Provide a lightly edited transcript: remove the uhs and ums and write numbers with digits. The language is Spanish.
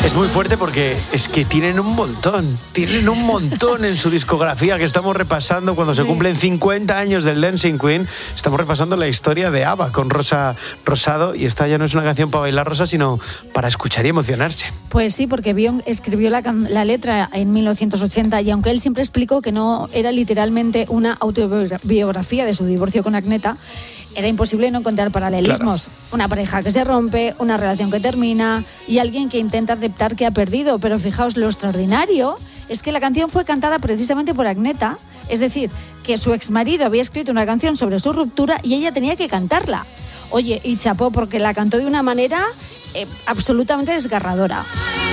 Es muy fuerte porque es que tienen un montón en su discografía que estamos repasando cuando se cumplen 50 años del Dancing Queen. Estamos repasando la historia de ABBA con Rosa Rosado, y esta ya no es una canción para bailar, Rosa, sino para escuchar y emocionarse. Pues sí, porque Björk escribió la letra en 1980, y aunque él siempre explicó que no era literalmente una autobiografía de su divorcio con Agneta, era imposible no encontrar paralelismos. Claro. Una pareja que se rompe, una relación que termina y alguien que intenta aceptar que ha perdido. Pero fijaos, lo extraordinario es que la canción fue cantada precisamente por Agneta, es decir, que su exmarido había escrito una canción sobre su ruptura y ella tenía que cantarla. Oye, y chapó, porque la cantó de una manera absolutamente desgarradora.